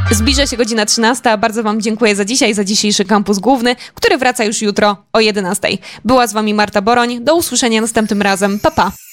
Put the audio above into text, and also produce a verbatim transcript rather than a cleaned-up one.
Zbliża się godzina trzynasta. Bardzo Wam dziękuję za dzisiaj, za dzisiejszy Kampus Główny, który wraca już jutro o jedenastej. Była z Wami Marta Boroń. Do usłyszenia następnym razem. Pa, pa!